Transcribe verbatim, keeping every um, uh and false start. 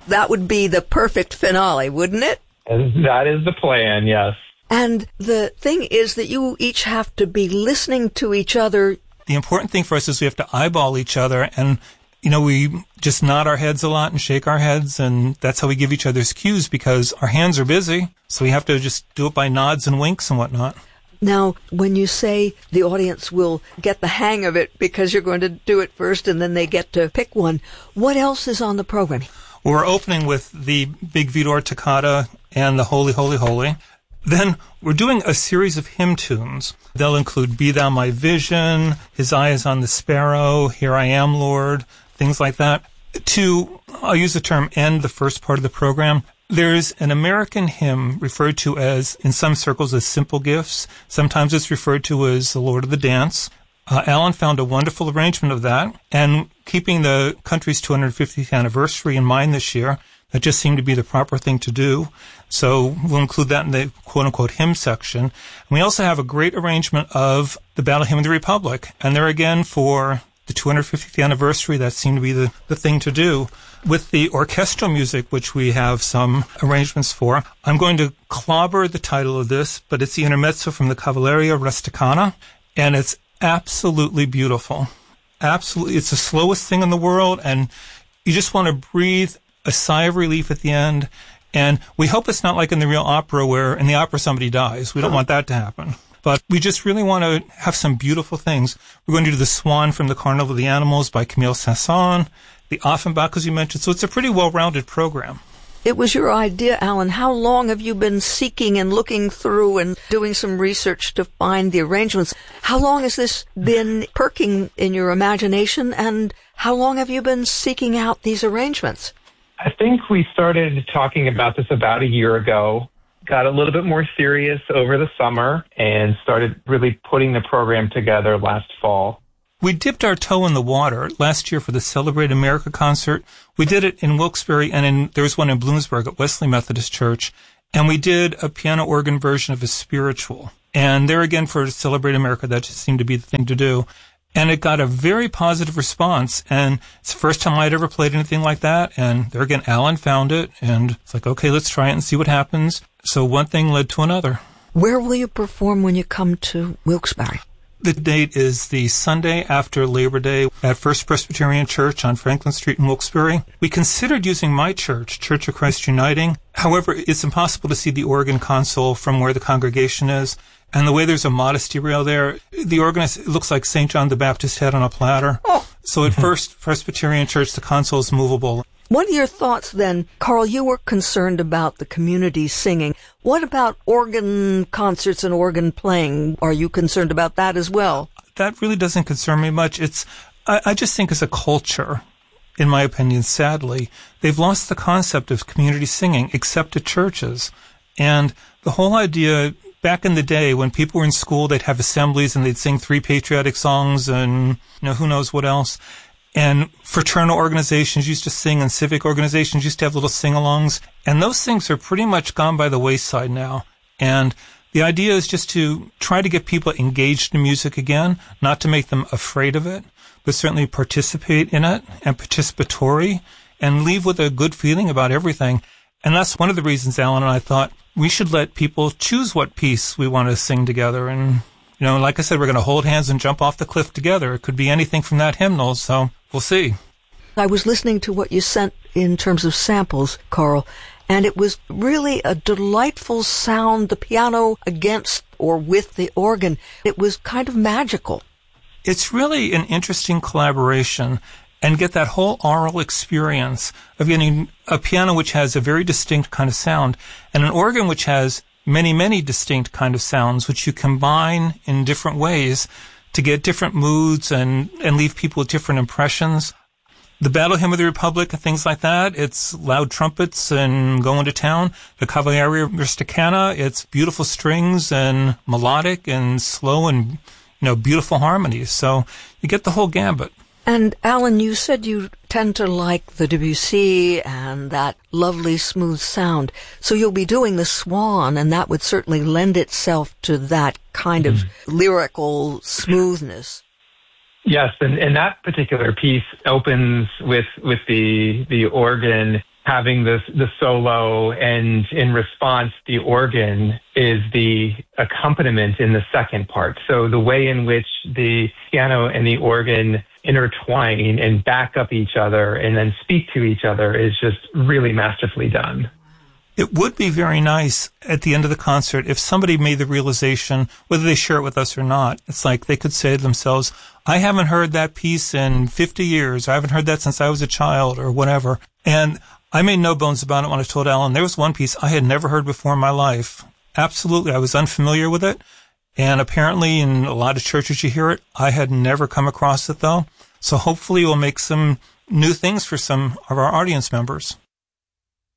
That would be the perfect finale, wouldn't it? That is the plan, yes. And the thing is that you each have to be listening to each other. The important thing for us is we have to eyeball each other, and, you know, we just nod our heads a lot and shake our heads, and that's how we give each other's cues because our hands are busy, so we have to just do it by nods and winks and whatnot. Now, when you say the audience will get the hang of it because you're going to do it first and then they get to pick one, what else is on the program? Well, we're opening with the Big Vidor Toccata and the Holy, Holy, Holy. Then we're doing a series of hymn tunes. They'll include Be Thou My Vision, His Eye is on the Sparrow, Here I Am, Lord, things like that. To, I'll use the term end the first part of the program. There's an American hymn referred to as, in some circles, as Simple Gifts. Sometimes it's referred to as The Lord of the Dance. Uh, Alan found a wonderful arrangement of that, and keeping the country's two hundred fiftieth anniversary in mind this year, that just seemed to be the proper thing to do. So we'll include that in the quote-unquote hymn section. And we also have a great arrangement of the Battle Hymn of the Republic, and there again for the two hundred fiftieth anniversary, that seemed to be the, the thing to do. With the orchestral music, which we have some arrangements for, I'm going to clobber the title of this, but it's the intermezzo from the Cavalleria Rusticana, and it's absolutely beautiful. Absolutely. It's the slowest thing in the world, and you just want to breathe a sigh of relief at the end. And we hope it's not like in the real opera where in the opera somebody dies. We don't want that to happen. But we just really want to have some beautiful things. We're going to do The Swan from the Carnival of the Animals by Camille Saint-Saëns, the Offenbach, as you mentioned. So it's a pretty well-rounded program. It was your idea, Alan. How long have you been seeking and looking through and doing some research to find the arrangements? How long has this been perking in your imagination, and how long have you been seeking out these arrangements? I think we started talking about this about a year ago, got a little bit more serious over the summer, and started really putting the program together last fall. We dipped our toe in the water last year for the Celebrate America concert. We did it in Wilkes-Barre, and in, there was one in Bloomsburg at Wesley Methodist Church, and we did a piano organ version of a spiritual. And there again, for Celebrate America, that just seemed to be the thing to do. And it got a very positive response, and it's the first time I'd ever played anything like that, and there again, Alan found it, and it's like, okay, let's try it and see what happens. So one thing led to another. Where will you perform when you come to Wilkes-Barre? The date is the Sunday after Labor Day at First Presbyterian Church on Franklin Street in Wilkes-Barre. We considered using my church, Church of Christ Uniting. However, it's impossible to see the organ console from where the congregation is. And the way there's a modesty rail there, the organist, it looks like Saint John the Baptist's head on a platter. Oh. So at First Presbyterian Church, the console is movable. What are your thoughts then? Carl, you were concerned about the community singing. What about organ concerts and organ playing? Are you concerned about that as well? That really doesn't concern me much. It's, I, I just think as a culture, in my opinion, sadly, they've lost the concept of community singing, except at churches. And the whole idea, back in the day when people were in school, they'd have assemblies and they'd sing three patriotic songs and, you know, who knows what else. And fraternal organizations used to sing, and civic organizations used to have little sing-alongs. And those things are pretty much gone by the wayside now. And the idea is just to try to get people engaged in music again, not to make them afraid of it, but certainly participate in it and participatory and leave with a good feeling about everything. And that's one of the reasons Alan and I thought we should let people choose what piece we want to sing together. And, you know, like I said, we're going to hold hands and jump off the cliff together. It could be anything from that hymnal, so we'll see. I was listening to what you sent in terms of samples, Carl, and it was really a delightful sound, the piano against or with the organ. It was kind of magical. It's really an interesting collaboration, and get that whole aural experience of getting a piano which has a very distinct kind of sound and an organ which has many, many distinct kind of sounds, which you combine in different ways to get different moods and, and leave people with different impressions. The Battle Hymn of the Republic and things like that, it's loud trumpets and going to town. The Cavalleria Rusticana, it's beautiful strings and melodic and slow and, you know, beautiful harmonies. So you get the whole gambit. And, Alan, you said you tend to like the Debussy and that lovely, smooth sound. So you'll be doing the Swan, and that would certainly lend itself to that kind of mm-hmm. lyrical smoothness. Yes, and, and that particular piece opens with with the the organ having this the solo, and in response, the organ is the accompaniment in the second part. So the way in which the piano and the organ intertwine and back up each other and then speak to each other is just really masterfully done. It would be very nice at the end of the concert if somebody made the realization, whether they share it with us or not. It's like they could say to themselves, I haven't heard that piece in fifty years. I haven't heard that since I was a child or whatever. And I made no bones about it when I told Alan there was one piece I had never heard before in my life. Absolutely. I was unfamiliar with it. And apparently in a lot of churches you hear it. I had never come across it though. So hopefully we'll make some new things for some of our audience members.